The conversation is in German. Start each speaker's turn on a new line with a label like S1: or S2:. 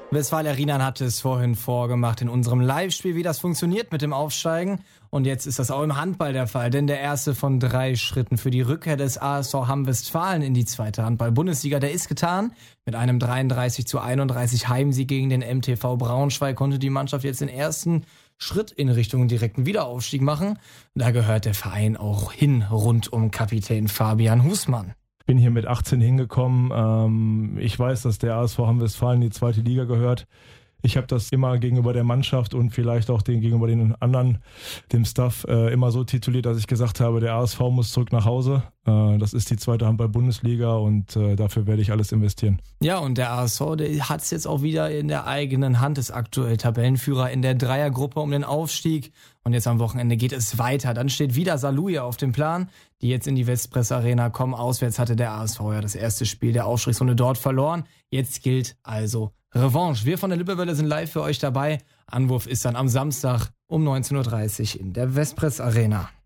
S1: Westfalia Rienan hatte es vorhin vorgemacht in unserem Live-Spiel, wie das funktioniert mit dem Aufsteigen. Und jetzt ist das auch im Handball der Fall, denn der erste von 3 Schritten für die Rückkehr des ASV Hamm-Westfalen in die zweite Handball-Bundesliga, der ist getan. Mit einem 33:31 Heimsieg gegen den MTV Braunschweig konnte die Mannschaft jetzt den ersten Schritt in Richtung direkten Wiederaufstieg machen. Da gehört der Verein auch hin, rund um Kapitän Fabian Husmann.
S2: Bin hier mit 18 hingekommen. Ich weiß, dass der ASV Hamm-Westfalen in die zweite Liga gehört. Ich habe das immer gegenüber der Mannschaft und vielleicht auch gegenüber den anderen, dem Staff, immer so tituliert, dass ich gesagt habe, der ASV muss zurück nach Hause. Das ist die zweite Handball-Bundesliga und dafür werde ich alles investieren.
S1: Ja, und der ASV, der hat es jetzt auch wieder in der eigenen Hand, ist aktuell Tabellenführer in der Dreiergruppe um den Aufstieg. Und jetzt am Wochenende geht es weiter. Dann steht wieder Saarlouis auf dem Plan, die jetzt in die Westpress Arena kommen. Auswärts hatte der ASV ja das erste Spiel der Aufstiegsrunde dort verloren. Jetzt gilt also Revanche. Wir von der Lippewelle sind live für euch dabei. Anwurf ist dann am Samstag um 19:30 Uhr in der Westpress Arena.